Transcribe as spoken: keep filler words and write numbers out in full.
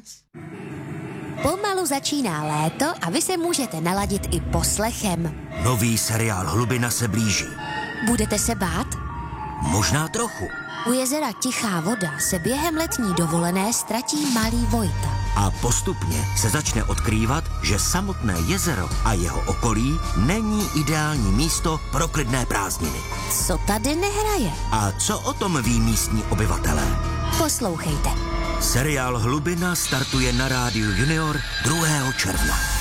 nás. Pomalu začíná léto a vy se můžete naladit i poslechem. Nový seriál Hlubina se blíží. Budete se bát? Možná trochu. U jezera Tichá voda se během letní dovolené ztratí malý Vojta. A postupně se začne odkrývat, že samotné jezero a jeho okolí není ideální místo pro klidné prázdniny. Co tady nehraje? A co o tom ví místní obyvatelé? Poslouchejte. Seriál Hlubina startuje na rádiu Junior druhého června.